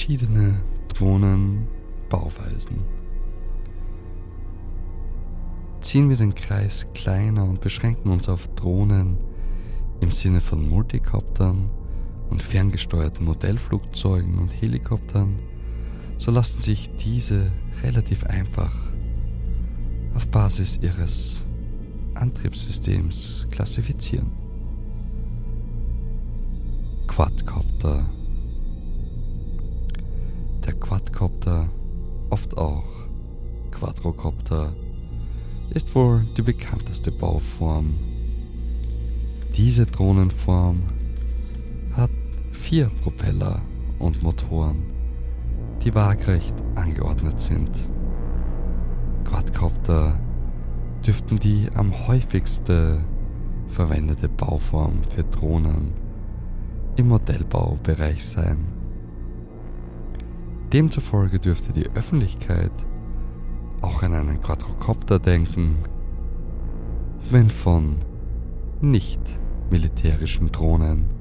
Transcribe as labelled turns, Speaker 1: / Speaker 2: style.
Speaker 1: verschiedene Drohnenbauweisen. Ziehen wir den Kreis kleiner und beschränken uns auf Drohnen im Sinne von Multicoptern und ferngesteuerten Modellflugzeugen und Helikoptern, so lassen sich diese relativ einfach auf Basis ihres Antriebssystems klassifizieren. Quadcopter. Der Quadcopter, oft auch Quadrocopter, ist wohl die bekannteste Bauform. Diese Drohnenform hat 4 Propeller und Motoren, die waagrecht angeordnet sind. Quadcopter dürften die am häufigste verwendete Bauform für Drohnen im Modellbaubereich sein. Demzufolge dürfte die Öffentlichkeit auch an einen Quadrocopter denken, wenn von nicht militärischen Drohnen